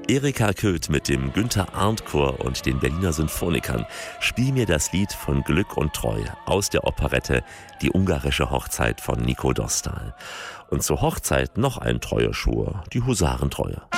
Erika Köth mit dem Günther Arndt Chor und den Berliner Sinfonikern. Spiel mir das Lied von Glück und Treu aus der Operette Die ungarische Hochzeit von Nico Dostal. Und zur Hochzeit noch ein treuer Schwur, die Husarentreue.